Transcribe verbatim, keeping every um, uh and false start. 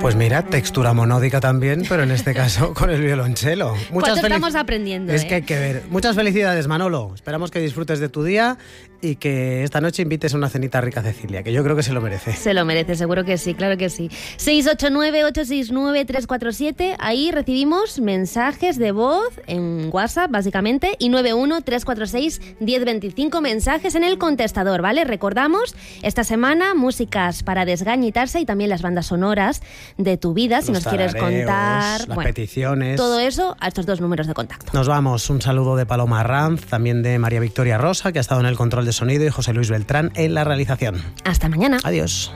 Pues mira, textura monódica también, pero en este caso con el violonchelo. Muchas ¿Cuánto felic- estamos aprendiendo? Es eh? que hay que ver. Muchas felicidades, Manolo. Esperamos que disfrutes de tu día y que esta noche invites a una cenita rica a Cecilia, que yo creo que se lo merece. Se lo merece, seguro que sí, claro que sí. seis ocho nueve, ocho seis nueve, tres cuatro siete, ahí recibimos mensajes de voz en WhatsApp, básicamente, y nueve uno, tres cuatro seis, uno cero dos cinco mensajes en el contestador, ¿vale? Recordamos, esta semana, músicas para desgañitarse y también las bandas sonoras de tu vida, si Los nos quieres tarareos, contar. las bueno, peticiones. Todo eso a estos dos números de contacto. Nos vamos. Un saludo de Paloma Arranz, también de María Victoria Rosa, que ha estado en el control de sonido, y José Luis Beltrán en la realización. Hasta mañana. Adiós.